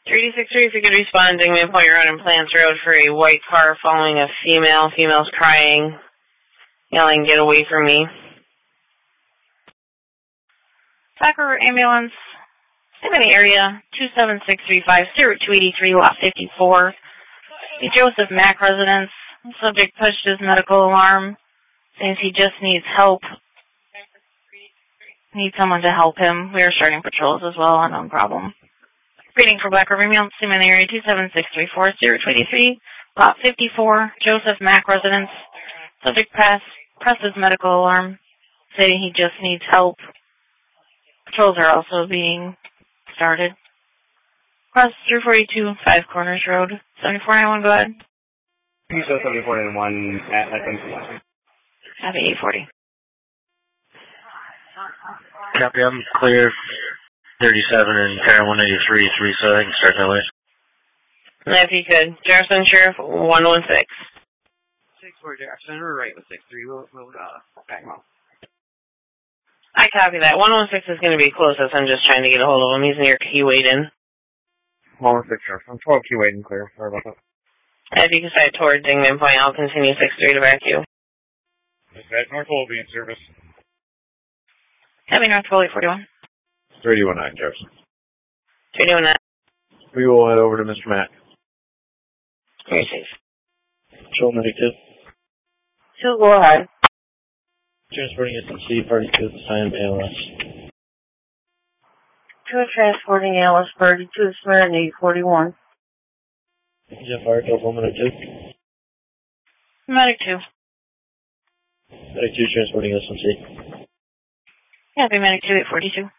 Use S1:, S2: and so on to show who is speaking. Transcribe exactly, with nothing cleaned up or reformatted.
S1: three six three, if you could respond, Dingman Point Road and Plants Road for a white car following a female. Female's crying, yelling, get away from me. Sac River Ambulance, same in the area, two seven six three five, zero two eight three, lot fifty-four. The Joseph Mack residence. The subject pushed his medical alarm, saying he just needs help. Need someone to help him. We are starting patrols as well, unknown problem. Reading for Black River Ambulance, same in the area, two seven six three four, zero two eight three, lot fifty-four, Joseph Mack residence. Subject press, pressed his medical alarm, saying he just needs help. Patrols are also being started. Cross three forty-two, Five Corners Road, seventy-four ninety-one, go ahead.
S2: You saw seventy-four ninety-one at, I think.
S1: Have eight forty.
S3: Copy, I'm clear. thirty-seven and Karen one eighty-three, three, so I can start that way.
S1: If you could. Jefferson Sheriff, one one six.
S2: six four Jefferson, we're right with six three. We'll, we'll uh, back him up.
S1: I copy that. one one six is going to be closest. I'm just trying to get a hold of him. He's near Key Waden.
S2: one one six Jefferson, twelve Key Waden, clear. Sorry about that.
S1: If you can side towards Dingman Point, I'll continue six three to back you.
S2: Dispatch, Northwell will be in service.
S1: Heavy Northwell eight forty-one.
S2: three one nine Jefferson.
S1: three two one nine.
S2: We will head over to Mister Mack.
S1: Very safe.
S3: Patrol medic two.
S1: So go ahead.
S3: Transporting S M C, party two at the sign of A L S.
S1: Two transporting A L S party two, Smyrna eight forty-one.
S3: Jeff Hart, Oklahoma medic two.
S1: Medic two.
S3: Medic two transporting S M C.
S1: Happy Medic two eight forty-two.